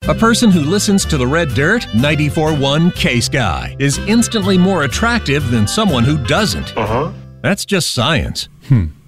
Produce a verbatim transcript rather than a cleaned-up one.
A person who listens to the Red Dirt ninety-four point one K-Sky is instantly more attractive than someone who doesn't. Uh-huh. That's just science. Hmm.